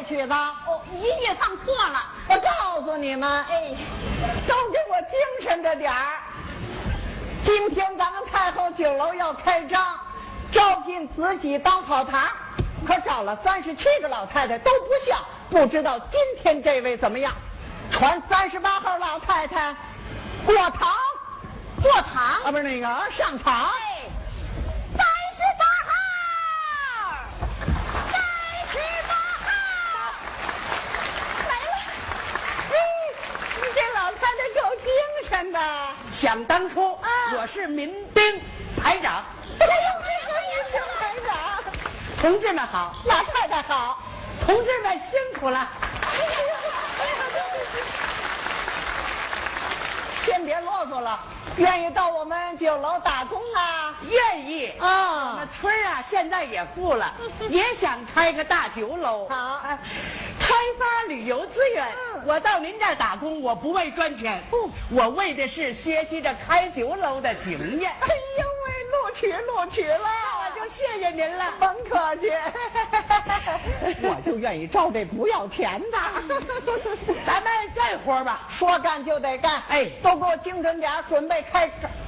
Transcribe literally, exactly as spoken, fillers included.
曲子？ 哦，音乐放错了。 我告诉你们， 哎， 都给我精神着点儿。今天咱们太后酒楼要开张，招聘慈禧当跑堂，可找了三十七个老太太都不像，不知道今天这位怎么样？传三十八号老太太过堂， 过堂啊，不是那个上场。 哎，三十八号，三十八号，来了。 嘿，你这老太太够精神的。 想当初， 啊我是民兵排长。 哎呦，这个也是排长。 同志们好， 老太太好。 同志们辛苦了。 哎呀，哎呀，先别啰嗦了，愿意到我们酒楼打工啊？ 愿意啊那村儿啊，现在也富了，也想开个大酒楼。 好哎开发旅游资源。 嗯我到您这儿打工，我不为赚钱， 不我为的是学习着开酒楼的经验。 哎呦喂，录取录取了， 我就谢谢您了。 甭客气，我就愿意招这不要钱的。 咱们干活吧。 说干就得干， 哎都给我精神点儿，准备开